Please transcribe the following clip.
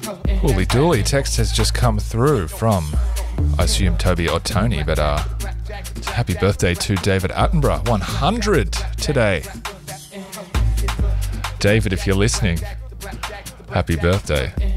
Holy dooly, text has just come through from, I assume, Toby or Tony, but happy birthday to David Attenborough, 100 today. David, if you're listening, happy birthday.